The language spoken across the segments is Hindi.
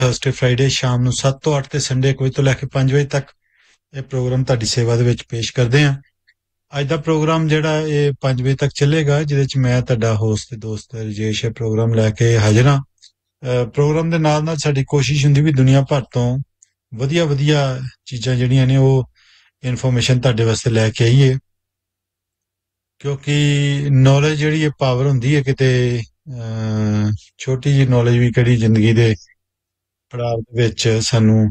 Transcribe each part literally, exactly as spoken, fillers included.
ਥਰਸਡੇ ਫਰਾਈਡੇ ਸ਼ਾਮ ਨੂੰ ਸੱਤ ਤੋਂ ਅੱਠ ਤੇ ਸੰਡੇ ਇੱਕ ਵਜੇ ਤੋਂ ਲੈ ਕੇ ਪੰਜ ਵਜੇ ਤੱਕ ਇਹ ਪ੍ਰੋਗਰਾਮ ਤੁਹਾਡੀ ਸੇਵਾ ਦੇ ਵਿੱਚ ਪੇਸ਼ ਕਰਦੇ ਹਾਂ। ਅੱਜ ਦਾ ਪ੍ਰੋਗਰਾਮ ਜਿਹੜਾ ਇਹ ਪੰਜ ਵਜੇ ਤੱਕ ਚੱਲੇਗਾ, ਜਿਹਦੇ ਚ ਮੈਂ ਤੁਹਾਡਾ ਹੋਸਟ ਤੇ ਦੋਸਤ ਰਜੇਸ਼ ਇਹ ਪ੍ਰੋਗਰਾਮ ਲੈ ਕੇ ਹਾਜ਼ਰ ਹਾਂ। ਪ੍ਰੋਗਰਾਮ ਦੇ ਨਾਲ ਨਾਲ ਸਾਡੀ ਕੋਸ਼ਿਸ਼ ਹੁੰਦੀ ਵੀ ਦੁਨੀਆ ਭਰ ਤੋਂ ਵਧੀਆ ਵਧੀਆ ਚੀਜ਼ਾਂ ਜਿਹੜੀਆਂ ਨੇ ਉਹ ਇਨਫੋਰਮੇਸ਼ਨ ਤੁਹਾਡੇ ਵਾਸਤੇ ਲੈ ਕੇ ਆਈਏ, ਕਿਉਂਕਿ ਨੌਲੇਜ ਜਿਹੜੀ ਹੈ ਪਾਵਰ ਹੁੰਦੀ ਹੈ। ਕਿਤੇ ਛੋਟੀ ਜਿਹੀ ਨੌਲੇਜ ਵੀ ਕਿਹੜੀ ਜ਼ਿੰਦਗੀ ਦੇ ਪੜਾਅ ਦੇ ਵਿੱਚ ਸਾਨੂੰ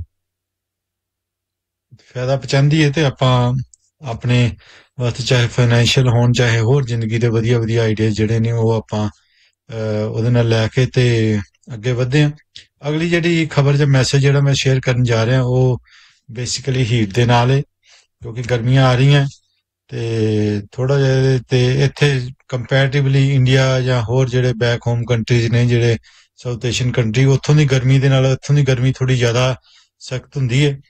ਫਾਇਦਾ ਪਹੁੰਚਾਉਂਦੀ ਹੈ, ਤੇ ਆਪਾਂ ਆਪਣੇ ਵਾਸਤੇ ਚਾਹੇ ਫਾਈਨੈਂਸ਼ੀਅਲ ਹੋਣ ਚਾਹੇ ਹੋਰ ਜ਼ਿੰਦਗੀ ਦੇ ਵਧੀਆ ਵਧੀਆ ਆਈਡੀਆ ਜਿਹੜੇ ਨੇ ਉਹ ਆਪਾਂ ਉਹਦੇ ਨਾਲ ਲੈ ਕੇ ਤੇ ਅੱਗੇ ਵਧਦੇ ਹਾਂ। ਅਗਲੀ ਜਿਹੜੀ ਖਬਰ ਜਾਂ ਮੈਸੇਜ ਜਿਹੜਾ ਮੈਂ ਸ਼ੇਅਰ ਕਰਨ ਜਾ ਰਿਹਾ ਉਹ ਬੇਸਿਕਲੀ ਹੀਟ ਦੇ ਨਾਲ ਹੈ, ਕਿਉਂਕਿ ਗਰਮੀਆਂ ਆ ਰਹੀਆਂ ਤੇ ਥੋੜਾ ਜਿਹਾ ਤੇ ਇੱਥੇ ਕੰਪੈਰੀਟਿਵਲੀ ਇੰਡੀਆ ਜਾਂ ਹੋਰ ਜਿਹੜੇ ਬੈਕ ਹੋਮ ਕੰਟਰੀਜ਼ ਨੇ, ਜਿਹੜੇ ਸਾਊਥ ਏਸ਼ੀਅਨ ਕੰਟਰੀ, ਉੱਥੋਂ ਦੀ ਗਰਮੀ ਦੇ ਨਾਲ ਇੱਥੋਂ ਦੀ ਗਰਮੀ ਥੋੜੀ ਜ਼ਿਆਦਾ ਸਖਤ ਹੁੰਦੀ ਹੈ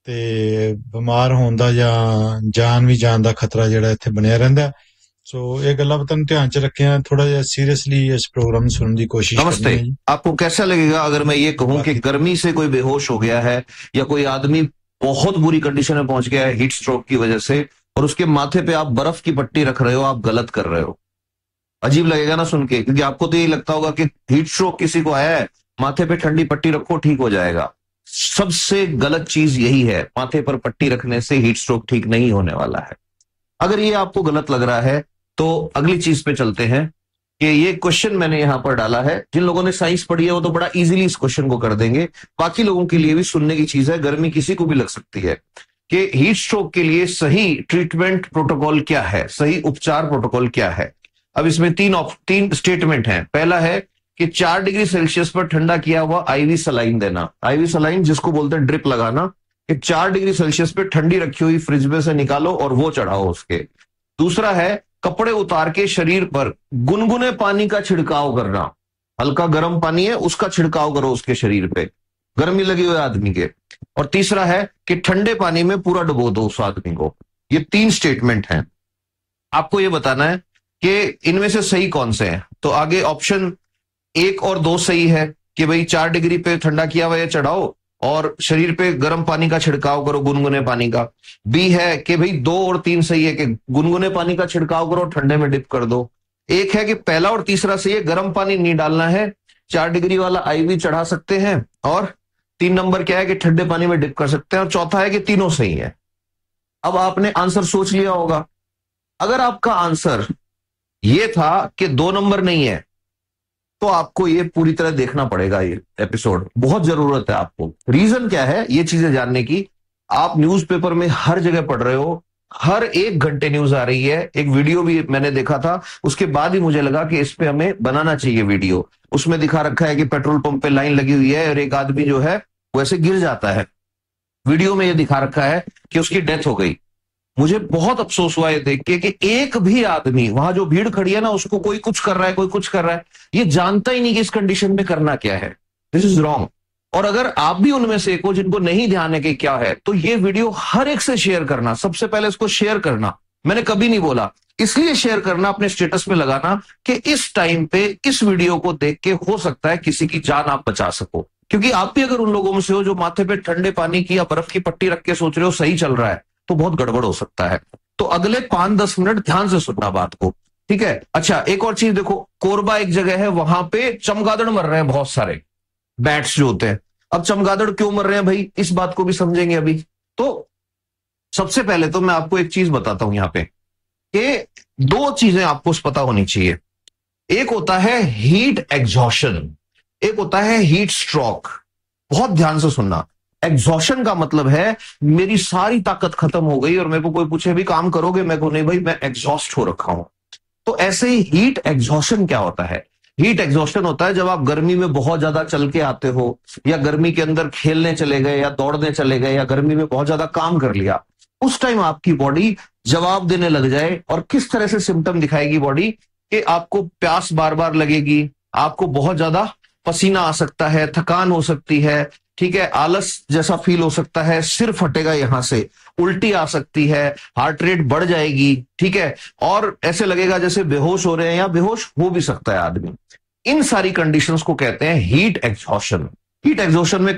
ਤੇ ਬਿਮਾਰ ਹੋਣ ਦਾ ਜਾਂ ਜਾਨ ਵੀ ਜਾਣ ਦਾ ਖਤਰਾ ਜਿਹੜਾ ਇੱਥੇ ਬਣਿਆ ਰਹਿੰਦਾ। सो ये गल्ला बताने ध्यान च रखे हैं, थोड़ा जा सीरियसली इस प्रोग्राम में सुनने की कोशिश। नमस्ते, आपको कैसा लगेगा अगर मैं ये कहूं कि गर्मी से कोई बेहोश हो गया है या कोई आदमी बहुत बुरी कंडीशन में पहुंच गया है हीट स्ट्रोक की वजह से, और उसके माथे पे आप बर्फ की पट्टी रख रहे हो, आप गलत कर रहे हो। अजीब लगेगा ना सुन के, क्योंकि आपको तो यही लगता होगा कि हीट स्ट्रोक किसी को आया है, माथे पे ठंडी पट्टी रखो ठीक हो जाएगा। सबसे गलत चीज यही है, माथे पर पट्टी रखने से हीट स्ट्रोक ठीक नहीं होने वाला है। अगर ये आपको गलत लग रहा है तो अगली चीज पे चलते हैं कि ये क्वेश्चन मैंने यहां पर डाला है। जिन लोगों ने साइंस पढ़ी है वो तो बड़ा इजीली इस क्वेश्चन को कर देंगे, बाकी लोगों के लिए भी सुनने की चीज है, गर्मी किसी को भी लग सकती है, कि हीट स्ट्रोक के लिए सही ट्रीटमेंट प्रोटोकॉल क्या है, सही उपचार प्रोटोकॉल क्या है। अब इसमें तीन तीन स्टेटमेंट हैं। पहला है कि चार डिग्री सेल्सियस पर ठंडा किया हुआ आईवी सलाइन देना। आईवी सलाइन जिसको बोलते हैं ड्रिप लगाना, कि चार डिग्री सेल्सियस पे ठंडी रखी हुई फ्रिज में से निकालो और वो चढ़ाओ उसके। दूसरा है कपड़े उतार के शरीर पर गुनगुने पानी का छिड़काव करना। हल्का गर्म पानी है उसका छिड़काव करो उसके शरीर पे, गर्मी लगी हुई आदमी के। और तीसरा है कि ठंडे पानी में पूरा डुबो दो उस आदमी को। ये तीन स्टेटमेंट हैं। आपको ये बताना है कि इनमें से सही कौन से हैं। तो आगे ऑप्शन एक और दो सही है कि भाई चार डिग्री पे ठंडा किया हुआ चढ़ाओ और शरीर पे गर्म पानी का छिड़काव करो, गुनगुने पानी का। बी है कि भाई दो और तीन सही है कि गुनगुने पानी का छिड़काव करो, ठंडे में डिप कर दो। एक है कि पहला और तीसरा सही है, गर्म पानी नहीं डालना है, चार डिग्री वाला आईवी चढ़ा सकते हैं। और तीन नंबर क्या है कि ठंडे पानी में डिप कर सकते हैं। और चौथा है कि तीनों सही है। अब आपने आंसर सोच लिया होगा। अगर आपका आंसर ये था कि दो नंबर नहीं है, तो आपको ये पूरी तरह देखना पड़ेगा। ये एपिसोड बहुत जरूरत है आपको। रीजन क्या है ये चीजें जानने की? आप न्यूज़पेपर में हर जगह पढ़ रहे हो, हर एक घंटे न्यूज आ रही है। एक वीडियो भी मैंने देखा था, उसके बाद ही मुझे लगा कि इस पे हमें बनाना चाहिए वीडियो। उसमें दिखा रखा है कि पेट्रोल पंप पे लाइन लगी हुई है और एक आदमी जो है वैसे गिर जाता है। वीडियो में ये दिखा रखा है कि उसकी डेथ हो गई। मुझे बहुत अफसोस हुआ ये देख के कि एक भी आदमी, वहां जो भीड़ खड़ी है ना, उसको कोई कुछ कर रहा है, कोई कुछ कर रहा है, ये जानता ही नहीं कि इस कंडीशन में करना क्या है। This is wrong. और अगर आप भी उनमें से एक हो जिनको नहीं ध्यान है कि क्या है, तो ये वीडियो हर एक से शेयर करना। सबसे पहले इसको शेयर करना। मैंने कभी नहीं बोला, इसलिए शेयर करना, अपने स्टेटस पे लगाना कि इस टाइम पे इस वीडियो को देख के हो सकता है किसी की जान आप बचा सको। क्योंकि आप भी अगर उन लोगों में से हो जो माथे पे ठंडे पानी की या बर्फ की पट्टी रख के सोच रहे हो सही चल रहा है, तो बहुत गड़बड़ हो सकता है। तो अगले पांच दस मिनट ध्यान से सुनना बात को, ठीक है। अच्छा, एक और चीज देखो, कोरबा एक जगह है, वहां पे चमगादड़ मर रहे हैं बहुत सारे, बैट्स जो होते हैं। अब चमगादड़ क्यों मर रहे हैं भाई, इस बात को भी समझेंगे अभी। तो सबसे पहले तो मैं आपको एक चीज बताता हूं यहां पे कि दो चीजें आपको पता होनी चाहिए। एक होता है हीट एग्जॉशन, एक होता है हीट स्ट्रोक। बहुत ध्यान से सुनना। एग्जॉशन का मतलब है मेरी सारी ताकत खत्म हो गई और मेरे को कोई पूछे भी काम करोगे, मैं को नहीं भाई मैं एग्जॉस्ट हो रखा हूं। तो ऐसे ही हीट एग्जॉशन क्या होता है? हीट एग्जॉशन होता है जब आप गर्मी में बहुत ज्यादा चल के आते हो, या गर्मी के अंदर खेलने चले गए, या दौड़ने चले गए, या गर्मी में बहुत ज्यादा काम कर लिया, उस टाइम आपकी बॉडी जवाब देने लग जाए। और किस तरह से सिम्टम दिखाएगी बॉडी कि आपको प्यास बार बार लगेगी, आपको बहुत ज्यादा पसीना आ सकता है, थकान हो सकती है, ठीक है, आलस जैसा फील हो सकता है, सिर फटेगा यहां से, उल्टी आ सकती है, हार्ट रेट बढ़ जाएगी, ठीक है, और ऐसे लगेगा जैसे बेहोश हो रहे हैं, या बेहोश हो भी सकता है आदमी। इन सारी कंडीशंस को कहते हैं हीट एग्जॉशन। हीट एग्जॉशन में